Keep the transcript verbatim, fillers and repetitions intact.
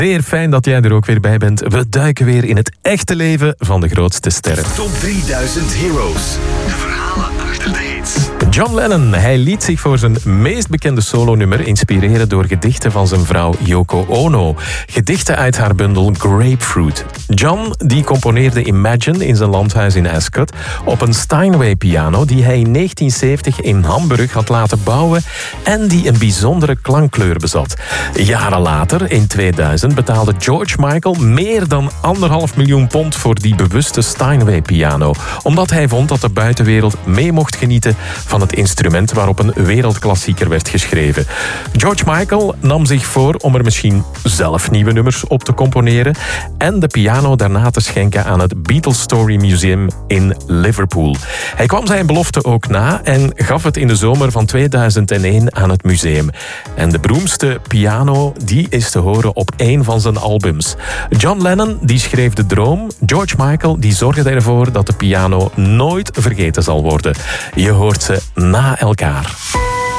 Zeer fijn dat jij er ook weer bij bent. We duiken weer in het echte leven van de grootste sterren. Top drieduizend Heroes. De verhalen achter de hits. John Lennon, hij liet zich voor zijn meest bekende solonummer inspireren door gedichten van zijn vrouw Yoko Ono. Gedichten uit haar bundel Grapefruit. John die componeerde Imagine in zijn landhuis in Ascot op een Steinway piano die hij in negentien zeventig in Hamburg had laten bouwen en die een bijzondere klankkleur bezat. Jaren later, in tweeduizend, betaalde George Michael meer dan anderhalf miljoen pond voor die bewuste Steinway piano, omdat hij vond dat de buitenwereld mee mocht genieten van het instrument waarop een wereldklassieker werd geschreven. George Michael nam zich voor om er misschien zelf nieuwe nummers op te componeren en de piano daarna te schenken aan het Beatles Story Museum in Liverpool. Hij kwam zijn belofte ook na en gaf het in de zomer van tweeduizend één aan het museum. En de beroemdste piano die is te horen op één van zijn albums. John Lennon die schreef de droom, George Michael die zorgde ervoor dat de piano nooit vergeten zal worden. Je hoort ze na elkaar.